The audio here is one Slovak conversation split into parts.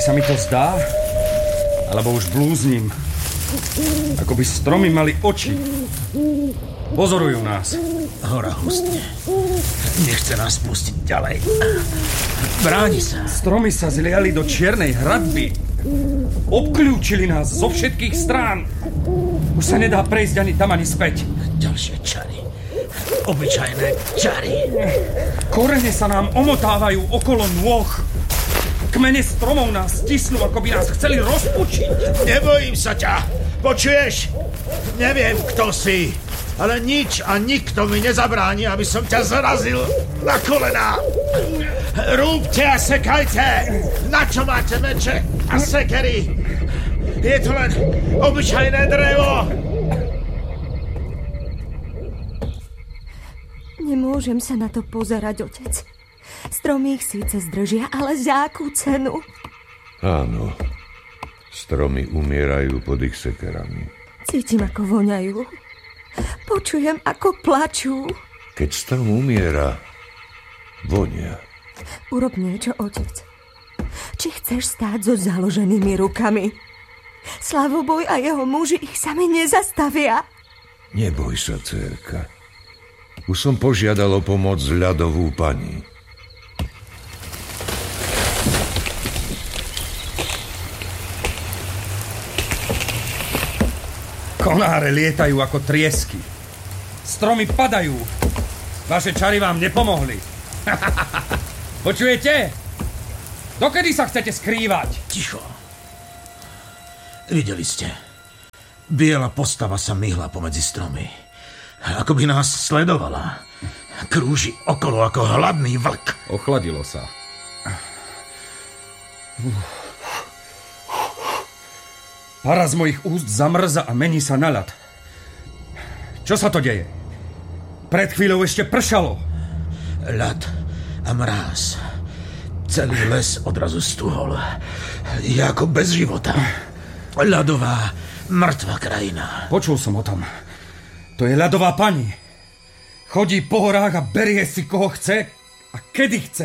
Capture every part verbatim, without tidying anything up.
sa mi to zdá, alebo už blúznim. Ako by stromy mali oči. Pozorujú nás. Hora hustne. Nechce nás pustiť ďalej. Bráni sa. Stromy sa zliali do čiernej hradby. Obklúčili nás zo všetkých strán. Už sa nedá prejsť ani tam, ani späť. Ďalšie čary. Obyčajné čary. Korene sa nám omotávajú okolo nôh. Kmene stromov nás stisnú, ako by nás chceli rozpučiť. Nebojím sa ťa. Počuješ? Neviem, kto si. Ale nič a nikto mi nezabráni, aby som ťa zarazil na kolená. Rúbte a sekajte. Na čo máte meče a sekery? Je to len obyčajné drevo. Nemôžem sa na to pozerať, otec. Stromy ich síce zdržia, ale za akú cenu? Áno. Stromy umierajú pod ich sekerami. Cítim, ako voňajú. Počujem, ako plačú. Keď strom umiera, vonia. Urob niečo, otec. Či chceš stáť so založenými rukami? Slavoboj a jeho muži ich sami nezastavia. Neboj sa, dcérka. Už som požiadal o pomoc ľadovú pani. Konáre lietajú ako triesky. Stromy padajú. Vaše čary vám nepomohli. Počujete? Dokedy sa chcete skrývať? Ticho. Videli ste. Biela postava sa myhla pomedzi stromy. Ako by nás sledovala. Krúži okolo ako hladný vlk. Ochladilo sa. Para z mojich úst zamrza a mení sa na ľad. Čo sa to deje? Pred chvíľou ešte pršalo. Ľad a mráz. Celý les odrazu stuhol. Je ako bez života. Ľadová, mŕtva krajina. Počul som o tom. To je ľadová pani. Chodí po horách a berie si, koho chce a kedy chce.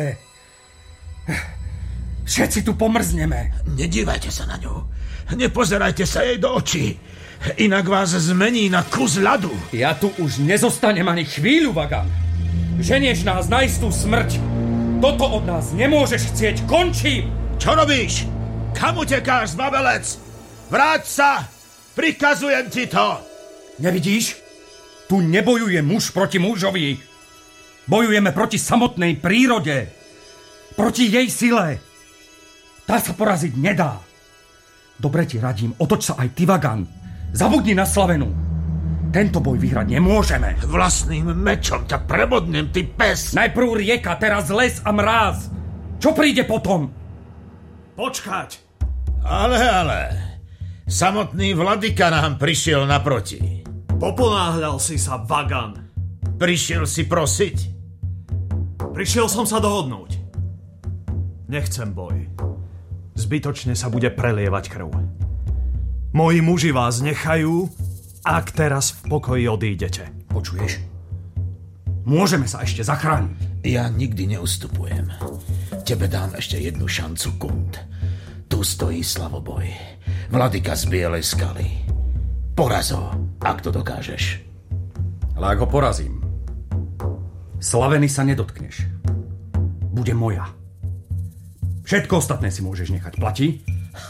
Všetci tu pomrzneme. Nedívajte sa na ňu. Nepozerajte sa jej do očí. Inak vás zmení na kus ľadu. Ja tu už nezostanem ani chvíľu, Vagan. Ženieš nás na istú smrť. Toto od nás nemôžeš chcieť. Končím. Čo robíš? Kam utekáš, zbabelec? Vráť sa! Prikazujem ti to! Nevidíš? Tu nebojuje muž proti mužovi. Bojujeme proti samotnej prírode. Proti jej sile. Tá sa poraziť nedá. Dobre ti radím, otoč sa aj ty, Vagan. Zabudni na Slavenu. Tento boj vyhrať nemôžeme. Vlastným mečom ťa prebodnem, ty pes. Najprv rieka, teraz les a mráz. Čo príde potom? Počkať. Ale, ale. Samotný vladyka nám prišiel naproti. Poponáhľal si sa, Vagan. Prišiel si prosiť? Prišiel som sa dohodnúť. Nechcem boj. Zbytočne sa bude prelievať krv. Moji muži vás nechajú, ak teraz v pokoji odídete. Počuješ? Môžeme sa ešte zachrániť. Ja nikdy neustupujem. Tebe dám ešte jednu šancu, Kund. Tu stojí Slavoboj. Vladyka z Bielej skaly. Poraz ho, ak to dokážeš. Ale ak ho porazím, Slaveny sa nedotkneš. Bude moja. Všetko ostatné si môžeš nechať. Platí?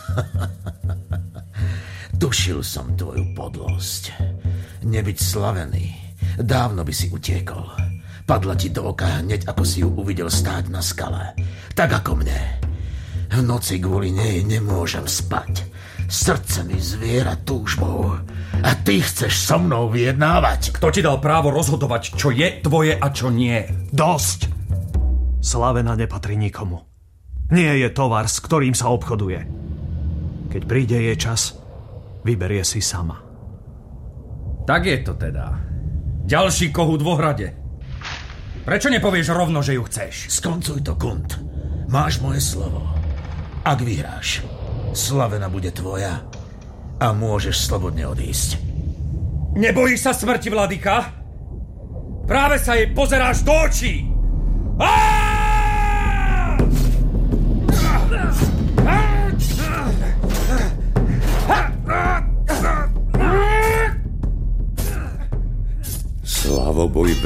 Tušil som tvoju podlosť. Nebyť Slavený, dávno by si utiekol. Padla ti do oka hneď, ako si ju uvidel stáť na skale. Tak ako mne. V noci kvôli nej nemôžem spať. Srdce mi zviera túžbou. A ty chceš so mnou vyjednávať? Kto ti dal právo rozhodovať, čo je tvoje a čo nie? Dosť! Slavena nepatrí nikomu. Nie je tovar, s ktorým sa obchoduje. Keď príde jej čas, vyberie si sama. Tak je to teda. Ďalší kohút v ohrade. Prečo nepovieš rovno, že ju chceš? Skoncuj to, Kund. Máš moje slovo. Ak vyhráš, Slavena bude tvoja a môžeš slobodne odísť. Nebojíš sa smrti, vladyka? Práve sa jej pozeráš do očí! Aaaa!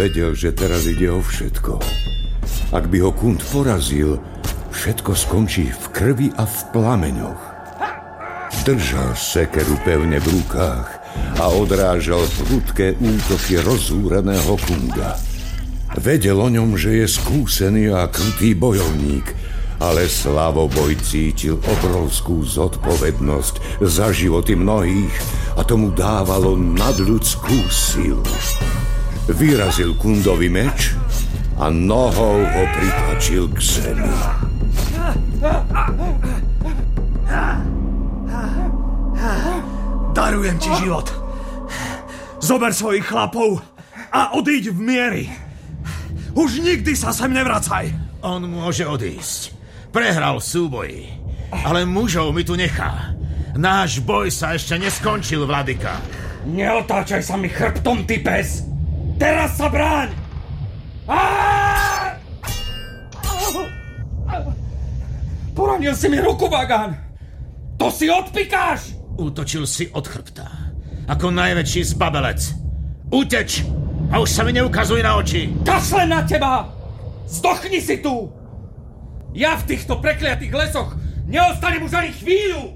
vedel, že teraz ide o všetko. Ak by ho Kund porazil, všetko skončí v krvi a v plameňoch. Držal sekeru pevne v rukách a odrážal prudké útoky rozúreného Kunda. Vedel o ňom, že je skúsený a krutý bojovník, ale Slavoboj cítil obrovskú zodpovednosť za životy mnohých a tomu dávalo nadľudskú silu. Vyrazil Kundovi meč a nohou ho pritlačil k zemi. Darujem ti život. Zober svojich chlapov a odíď v miery. Už nikdy sa sem nevracaj. On môže odísť. Prehral v súboji, ale mužov mi tu nechá. Náš boj sa ešte neskončil, vladyka. Neotáčaj sa mi chrbtom, ty pes! Teraz sa bráň! Poranil si mi ruku, Vagan! To si odpikáš! Útočil si od chrbta, ako najväčší zbabelec. Uteč a už sa mi neukazuj na oči. Kašle na teba! Zdochni si tu! Ja v týchto prekliatých lesoch neostanem už ani chvíľu!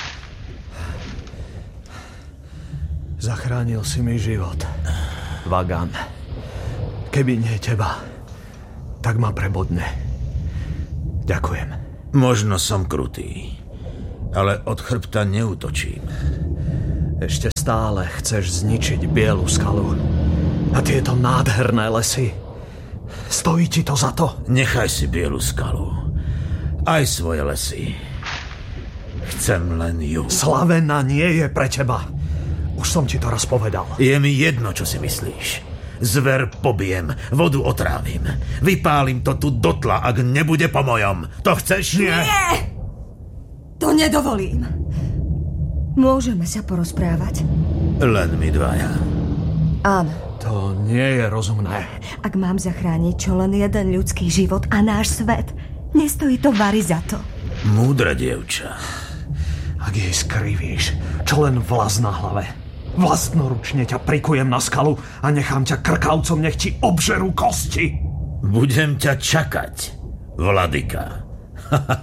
Zachránil si mi život, Vagan. Keby nie teba, tak ma prebodne. Ďakujem. Možno som krutý, ale od chrbta neútočím. Ešte stále chceš zničiť Bielu skalu a tieto nádherné lesy. Stojí ti to za to? Nechaj si Bielu skalu. Aj svoje lesy. Chcem len ju. Slavena nie je pre teba. Už som ti to raz povedal. Je mi jedno, čo si myslíš. Zver pobijem, vodu otrávim. Vypálim to tu dotla, ak nebude po mojom. To chceš? Nie! To nedovolím. Môžeme sa porozprávať? Len my dvaja. Áno. To nie je rozumné. Ak mám zachrániť čo len jeden ľudský život a náš svet, nestojí to vary za to. Múdra dievča. Ak jej skrivíš, čo len vlas na hlave. Vlastnoručne ťa prikujem na skalu a nechám ťa krkavcom, nech ti obžerú kosti. Budem ťa čakať, vladyka.